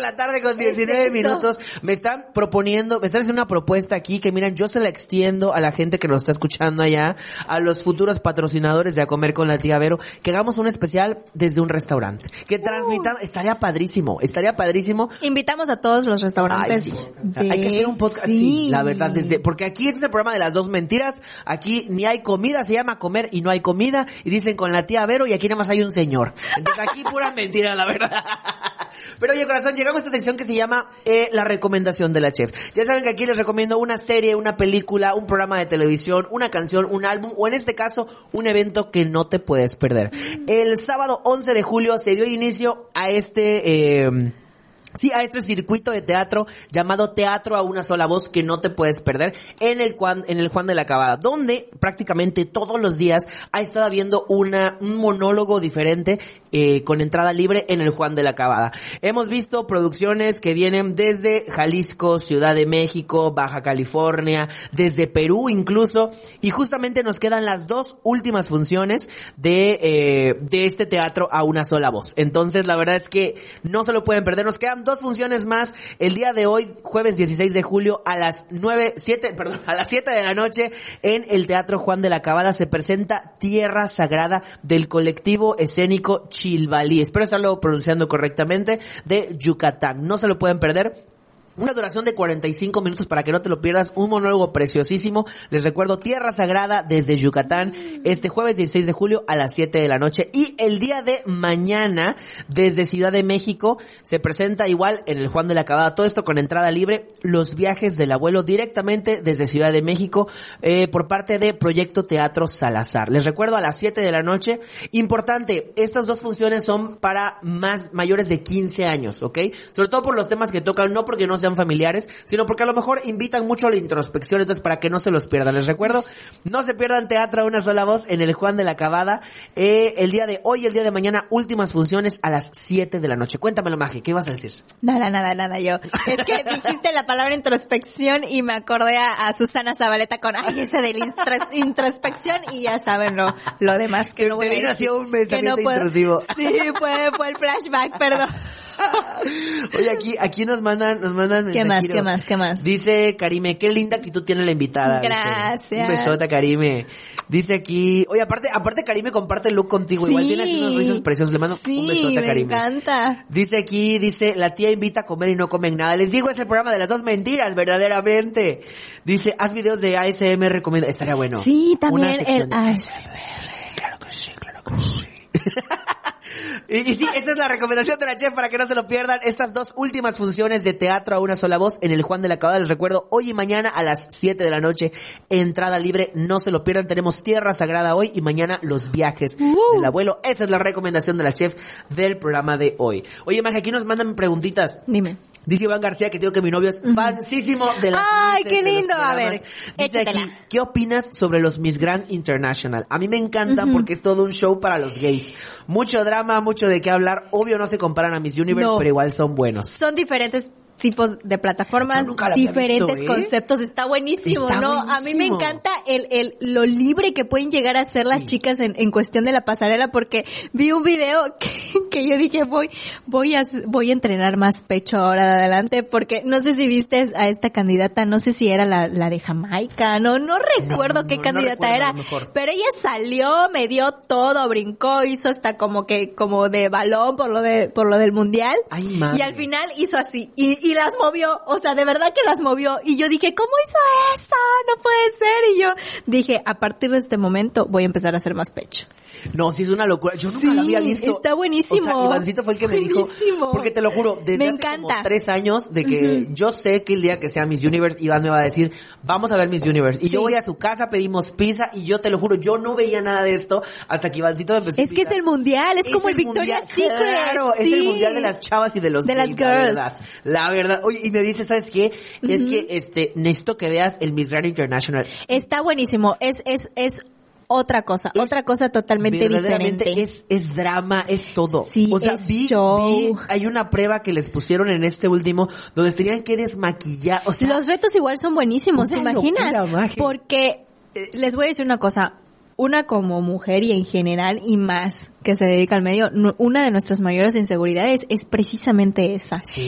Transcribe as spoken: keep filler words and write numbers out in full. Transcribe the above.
la tarde con diecinueve minutos. Me están proponiendo, me están haciendo una propuesta aquí que miren, yo se la extiendo a la gente que nos está escuchando allá, a los futuros patrocinadores de A Comer con la Tía Vero, que hagamos un especial desde un restaurante. Que transmitamos, uh. estaría padrísimo, estaría padrísimo. Invitamos a todos los restaurantes. Ay, sí. de... Hay que hacer un podcast así, sí. la verdad, desde, porque aquí este es el programa de las dos mentiras, aquí ni hay comida, se llama comer y no hay comida, y dicen con la Tía Vero y aquí nada más hay un señor. Entonces aquí pura mentira, la verdad. Pero oye, corazón, llegamos a esta sección que se llama eh, la recomendación de la chef. Ya saben que aquí les recomiendo una serie, una película, un programa de televisión, una canción, un álbum, o en este caso, un evento que no te puedes perder. El sábado once de julio se dio inicio a este... Eh, Sí, a este circuito de teatro llamado Teatro a una sola voz que no te puedes perder en el Juan, en el Juan de la Cabada, donde prácticamente todos los días ha estado habiendo una, un monólogo diferente eh, con entrada libre en el Juan de la Cabada. Hemos visto producciones que vienen desde Jalisco, Ciudad de México, Baja California, desde Perú incluso, y justamente nos quedan las dos últimas funciones de, eh, de este Teatro a una sola voz. Entonces la verdad es que no se lo pueden perder, nos quedan dos funciones más el día de hoy, jueves dieciséis de julio a las nueve, siete, perdón, a las siete de la noche en el Teatro Juan de la Cabada se presenta Tierra Sagrada del colectivo escénico Chilbalí. Espero estarlo pronunciando correctamente, de Yucatán. No se lo pueden perder. Una duración de cuarenta y cinco minutos para que no te lo pierdas, un monólogo preciosísimo. Les recuerdo, Tierra Sagrada desde Yucatán, este jueves dieciséis de julio a las siete de la noche. Y el día de mañana, desde Ciudad de México, se presenta igual en el Juan de la Cabada, todo esto con entrada libre, Los Viajes del Abuelo, directamente desde Ciudad de México, eh, por parte de Proyecto Teatro Salazar. Les recuerdo, a las siete de la noche. Importante, estas dos funciones son para más mayores de quince años, ¿ok? Sobre todo por los temas que tocan, no porque no sean familiares, sino porque a lo mejor invitan mucho a la introspección, entonces para que no se los pierdan. Les recuerdo, no se pierdan Teatro a una sola voz en el Juan de la Cabada, eh, el día de hoy y el día de mañana, últimas funciones a las siete de la noche. Cuéntamelo, Maje, ¿qué ibas a decir? Nada, nada, nada, yo. Es que dijiste la palabra introspección y me acordé a, a Susana Zabaleta con, ay, ese de la intros, introspección, y ya saben lo, lo demás que, que no voy a decir. Te un pensamiento no intrusivo. Sí, fue, fue el flashback, perdón. Oye, aquí, aquí nos mandan, nos mandan. ¿Qué más, qué más, qué más? Dice Karime, qué linda actitud tiene la invitada. Gracias. Dice. Un besote, Karime. Dice aquí, oye, aparte, aparte Karime comparte el look contigo, sí. Igual tiene aquí unos rizos preciosos, le mando sí, un besote a Karime. Me encanta. Dice aquí, dice, la tía invita a comer y no comen nada. Les digo, es el programa de las dos mentiras, verdaderamente. Dice, haz videos de A S M R, recomienda, estaría bueno. Sí, también el A S M R. Claro que sí, claro que sí. Y, y sí, esta es la recomendación de la chef para que no se lo pierdan. Estas dos últimas funciones de Teatro a una sola voz en el Juan de la Cabada. Les recuerdo, hoy y mañana a las siete de la noche, entrada libre. No se lo pierdan. Tenemos Tierra Sagrada hoy y mañana Los Viajes uh. del Abuelo. Esa es la recomendación de la chef del programa de hoy. Oye, Maje, aquí nos mandan preguntitas. Dime. Dice Iván García que digo que mi novio es fansísimo de la... ¡Ay, qué lindo! A ver, dice aquí, ¿qué opinas sobre los Miss Grand International? A mí me encanta uh-huh. porque es todo un show para los gays. Mucho drama, mucho de qué hablar. Obvio no se comparan a Miss Universe, no. pero igual son buenos. Son diferentes tipos de plataformas, diferentes visto, ¿eh? conceptos, está buenísimo, está ¿no? Buenísimo. A mí me encanta el, el, lo libre que pueden llegar a ser sí. las chicas en, en cuestión de la pasarela, porque vi un video que, que yo dije, voy, voy a, voy a entrenar más pecho ahora de adelante, porque no sé si viste a esta candidata, no sé si era la, la de Jamaica, no, no recuerdo no, qué no, candidata no era, pero ella salió, me dio todo, brincó, hizo hasta como que, como de balón por lo de, por lo del mundial, Ay, madre. Y al final hizo así, y, y las movió, o sea, de verdad que las movió, y yo dije, ¿cómo hizo eso? No puede ser, y yo dije, a partir de este momento voy a empezar a hacer más pecho. No, sí es una locura, yo nunca sí, la había visto. Está buenísimo. O sea, Ivancito fue el que me buenísimo. dijo, porque te lo juro, desde me hace encanta. como tres años, de que uh-huh. yo sé que el día que sea Miss Universe, Iván me va a decir, vamos a ver Miss Universe, y sí. yo voy a su casa, pedimos pizza, y yo te lo juro, yo no veía nada de esto, hasta que Ivancito me empezó a Es que es el mundial, es, es como el, el Victoria's Secret. Claro, sí. es el mundial de las chavas y de los de gays, las girls. La verdad, la verdad. Oye, y me dice, ¿sabes qué? Uh-huh. Es que, este, necesito que veas el Miss Grand International. Está buenísimo, es, es, es otra cosa, es, otra cosa totalmente diferente. Es, es drama, es todo. Sí, o sea, es vi, show. vi, hay una prueba que les pusieron en este último, donde tenían que desmaquillar, o sea. Los retos igual son buenísimos, ¿te imaginas? Locura, porque, eh, les voy a decir una cosa, una como mujer y en general y más que se dedica al medio, una de nuestras mayores inseguridades es precisamente esa. Sí.